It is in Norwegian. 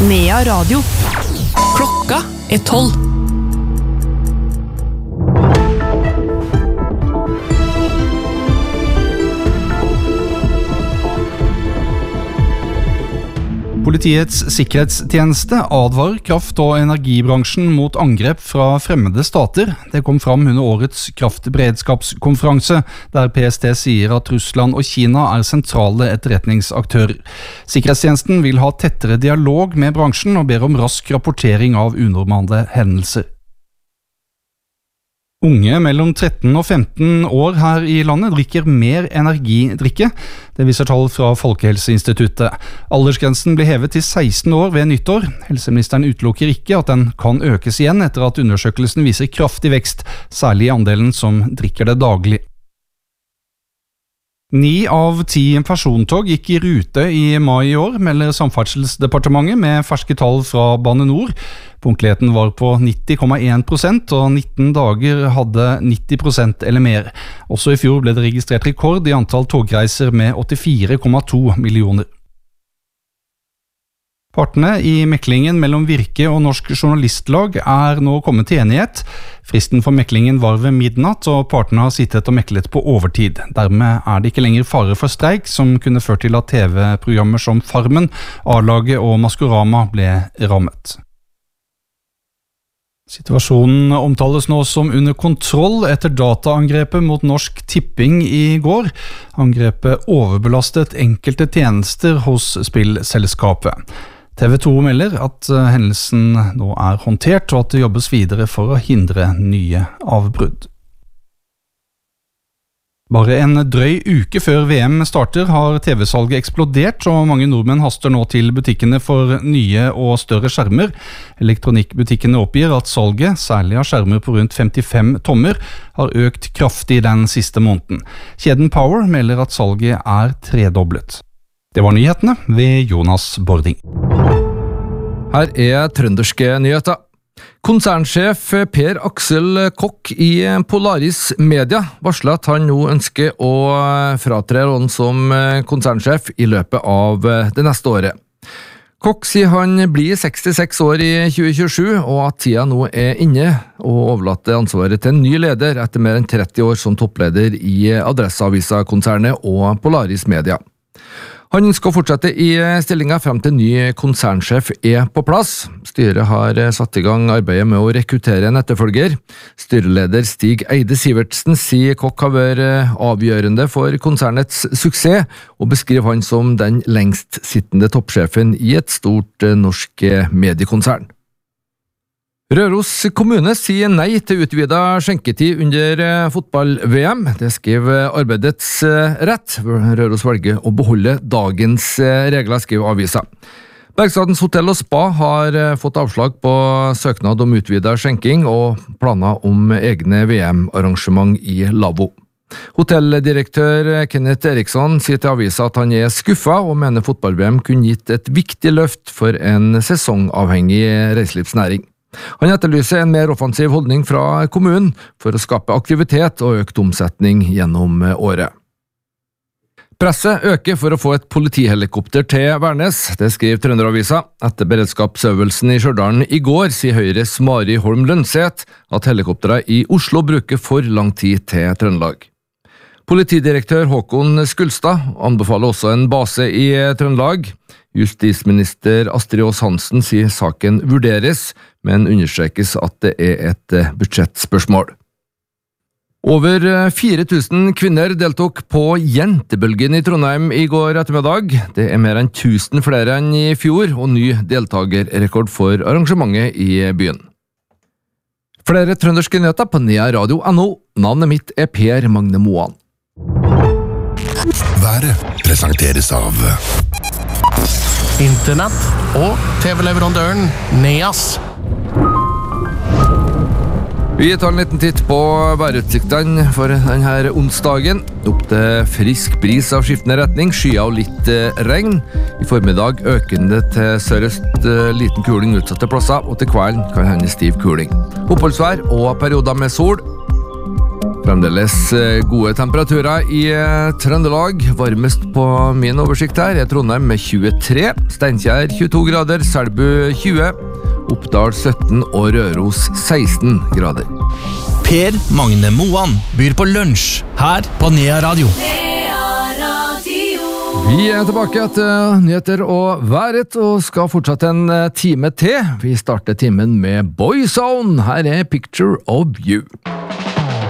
Nea Radio. Klokka 12. Politiets sikkerhetstjeneste advarer kraft- og energibransjen mot angrep fra fremmede stater. Det kom fram under årets kraftberedskapskonferanse, der PST sier at Russland og Kina er sentrale etterretningsaktører. Sikkerhetstjenesten vil ha tettere dialog med bransjen og ber om rask rapportering av unormale hendelser. Unge mellom 13 og 15 år her i landet drikker mer energidrikke. Det viser tall fra Folkehelseinstituttet. Aldersgrensen ble hevet til 16 år ved nyttår. Helseministeren utelukker ikke at den kan økes igjen etter at undersøkelsen viser kraftig vekst, særlig i andelen som drikker det daglig. 9 av 10 persontog gikk i rute i mai i år, melder Samferdselsdepartementet med ferske tall fra Bane NOR. Punktligheten var på 90,1%, og 19 dager hadde 90% eller mer. Også i fjor ble det registrert rekord i antall togreiser med 84,2 millioner. Partene i meklingen mellom Virke og Norsk Journalistlag er nå kommet til enighet. Fristen for meklingen var ved midnatt, og partene har sittet og meklet på overtid. Dermed er det ikke lenger fare for streik, som kunne ført til at TV-programmer som Farmen, A-laget og Maskorama ble rammet. Situasjonen omtales nå som under kontroll etter dataangrepet mot Norsk Tipping i går. Angrepet overbelastet enkelte tjenester hos spillselskapet. TV 2 melder at hendelsen nå er håndtert, og at det jobbes videre for å hindre nye avbrudd. Bare en drøy uke før VM starter har TV-salget eksplodert, og mange nordmenn haster nå til butikkene for nye og større skjermer. Elektronikkbutikkene oppgir at salget, særlig av skjermer på rundt 55 tommer, har økt kraftig den siste måneden. Kjeden Power melder at salget er tredoblet. Det var nyhetene ved Jonas Bording. Her er trønderske nyheter. Konsernsjef Per Aksel Kokk i Polaris Media varsler at han nå ønsker å fratre rollen som konsernsjef i løpet av det neste året. Kokk sier han blir 66 år i 2027, og at tida nå er inne og overlater ansvaret til en ny leder etter mer enn 30 år som toppleder i Adresseavisa-konsernet og Polaris Media. Han skal fortsette i stillingen frem til ny konsernsjef er på plass. Styret har satt i gang arbeidet med å rekruttere en etterfølger. Styreleder Stig Eide Sivertsen sier Kokk har vært avgjørende for konsernets suksess, og beskriver han som den lengst sittende toppsjefen i et stort norsk mediekonsern. Røros kommune sier nei til utvidet skjenketid under fotball-VM. Det skriver Arbeidets Rett. Røros velger å beholde dagens regler, skriver avisa. Bergstadens hotell og spa har fått avslag på søknad om utvidet skjenking og planer om egne VM-arrangement i Lavvo. Hotelldirektør Kenneth Eriksson sier til avisa at han er skuffet og mener fotball-VM kunne gitt et viktig løft for en sesongavhengig reiselivsnæring. Han etterlyser en mer offensiv holdning fra kommunen for å skape aktivitet og økt omsetning gjennom året. Presset øker for å få et politihelikopter til Værnes, det skriver Trønderavisa. Etter beredskapsøvelsen i Stjørdalen i går sier Høyres Mari Holm Lønseth at helikopteret i Oslo bruker for lang tid til Trøndelag. Politidirektør Håkon Skulstad anbefaler også en base i Trøndelag. Justisminister Astrid Aas Hansen sier saken vurderes, men understrekes at det er et budsjettspørsmål. Over 4000 kvinner deltok på Jentebølgen i Trondheim i går ettermiddag. Det er mer enn 1000 flere enn i fjor, og ny deltagerrekord for arrangementet i byen. Flere trønderske nyheter på nearadio.no. Navnet mitt er Per Magne Moan. Været presenteres av Internett og TV-leverandøren Neas. Vi tar en liten titt på værutsiktene for denne onsdagen. Opp til frisk bris av skiftende retning, skyer og litt regn. I formiddag økende til sørøst, liten kuling utsatte plasser, og til kvelden kan hende stiv kuling. Oppholdsvær og perioder med sol. Fremdeles gode temperaturer i Trøndelag. Varmest på min oversikt her er Trondheim med 23, Steinkjer 22 grader, Selbu 20, Oppdal 17 og Røros 16 grader. Per Magne Moan byr på lunsj her på Nea Radio. Vi er tilbake etter nyheter og været og skal fortsette en time til. Vi starter timen med Boyzone. Her er Picture of You.